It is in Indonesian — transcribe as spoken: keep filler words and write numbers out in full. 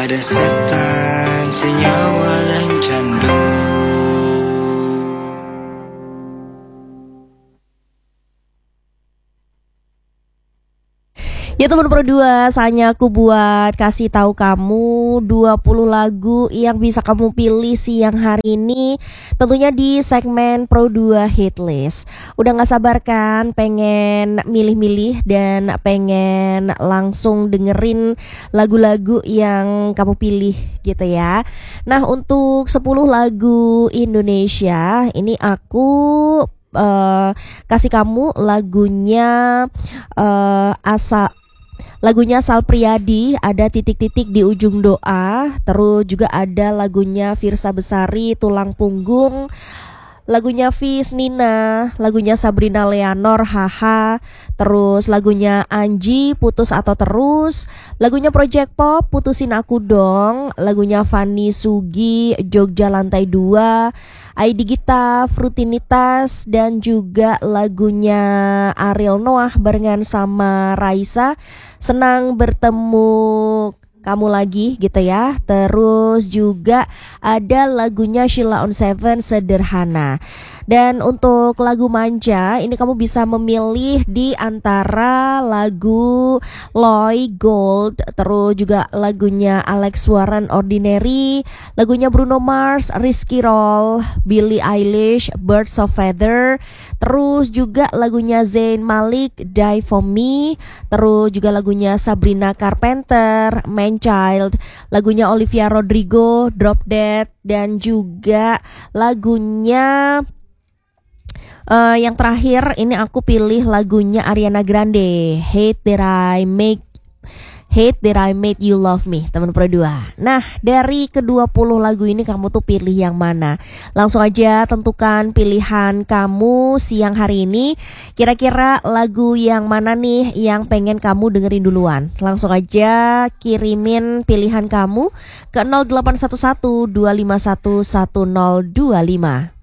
Ada setan senyawa dan candu. Ya teman Pro dua, saatnya aku buat kasih tahu kamu dua puluh lagu yang bisa kamu pilih siang hari ini, tentunya di segmen Pro dua Hitlist. Udah gak sabar kan pengen milih-milih dan pengen langsung dengerin lagu-lagu yang kamu pilih gitu ya. Nah, untuk sepuluh lagu Indonesia ini aku uh, kasih kamu lagunya uh, asa Lagunya Sal Priadi, ada Titik-titik di Ujung Doa. Terus juga ada lagunya Firsa Besari, Tulang Punggung. Lagunya Fis Nina, lagunya Sabrina Leonor, Haha. Terus lagunya Anji, Putus atau Terus. Lagunya Project Pop, Putusin Aku Dong. Lagunya Fanny Sugi, Jogja Lantai dua. Aidi Gita, Frutinitas. Dan juga lagunya Ariel Noah barengan sama Raisa, Senang Bertemu Kamu Lagi gitu ya. Terus juga ada lagunya Sheila on Seven, Sederhana. Dan untuk lagu manja ini kamu bisa memilih di antara lagu Loy Gold, terus juga lagunya Alex Warren Ordinary, lagunya Bruno Mars, Rizky Roll, Billie Eilish, Birds of Feather, terus juga lagunya Zayn Malik, Die For Me, terus juga lagunya Sabrina Carpenter, Man Child, lagunya Olivia Rodrigo, Drop Dead, dan juga lagunya Uh, yang terakhir ini aku pilih lagunya Ariana Grande, Hate That I Make Hate That I Made You Love Me, teman Pro dua. Nah, dari kedua puluh lagu ini kamu tuh pilih yang mana? Langsung aja tentukan pilihan kamu siang hari ini. Kira-kira lagu yang mana nih yang pengen kamu dengerin duluan? Langsung aja kirimin pilihan kamu ke nol delapan satu satu dua lima satu satu nol dua lima.